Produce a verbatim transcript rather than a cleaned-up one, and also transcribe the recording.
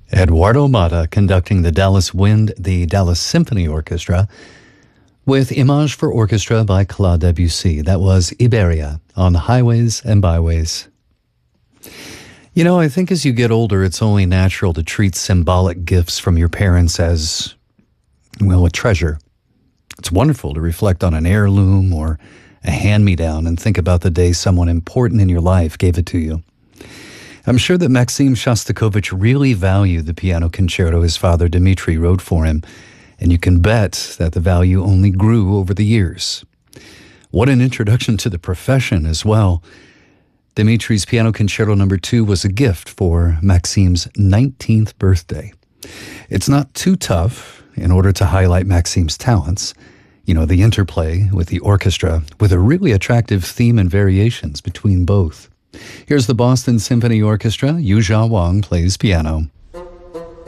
Eduardo Mata conducting the Dallas Wind, the Dallas Symphony Orchestra, with Image for Orchestra by Claude Debussy. That was Iberia on Highways and Byways. You know, I think as you get older, it's only natural to treat symbolic gifts from your parents as, well, a treasure. It's wonderful to reflect on an heirloom or a hand-me-down and think about the day someone important in your life gave it to you. I'm sure that Maxim Shostakovich really valued the piano concerto his father Dmitri wrote for him, and you can bet that the value only grew over the years. What an introduction to the profession as well. Dmitri's Piano Concerto Number two was a gift for Maxim's nineteenth birthday. It's not too tough in order to highlight Maxim's talents. You know, the interplay with the orchestra with a really attractive theme and variations between both. Here's the Boston Symphony Orchestra. Yu Jia Wang plays piano.